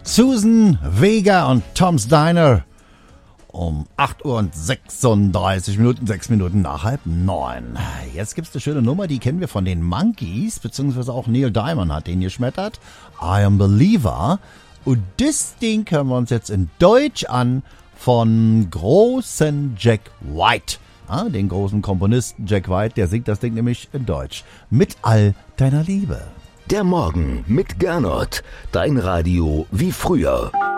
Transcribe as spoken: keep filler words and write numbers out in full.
Susan Vega und Tom's Diner um acht Uhr und sechsunddreißig Minuten, sechs Minuten nach halb neun. Jetzt gibt's eine schöne Nummer, die kennen wir von den Monkees, beziehungsweise auch Neil Diamond hat den geschmettert. I Am Believer. Und das Ding hören wir uns jetzt in Deutsch an von großen Jack White. Ja, den großen Komponisten Jack White, der singt das Ding nämlich in Deutsch. Mit all deiner Liebe. Der Morgen mit Gernot. Dein Radio wie früher.